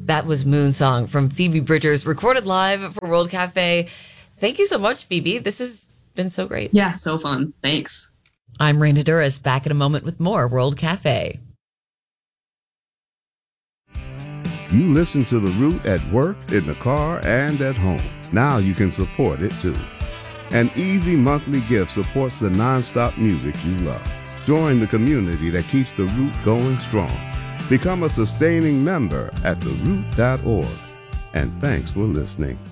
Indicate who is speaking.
Speaker 1: That was Moonsong from Phoebe Bridgers, recorded live for World Cafe. Thank you so much, Phoebe. This has been so great.
Speaker 2: Yeah, so fun. Thanks.
Speaker 1: I'm Raina Duras, back in a moment with more World Cafe.
Speaker 3: You listen to The Root at work, in the car, and at home. Now you can support it too. An easy monthly gift supports the nonstop music you love. Join the community that keeps The Root going strong. Become a sustaining member at theroot.org. And thanks for listening.